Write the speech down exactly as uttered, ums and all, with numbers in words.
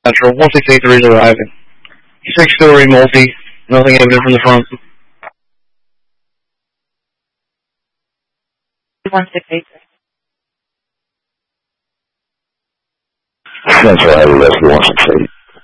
Metro, one six eight three is arriving. Six-story multi, nothing evident from the front. one six eight three. Central Heavy Rescue one six eight.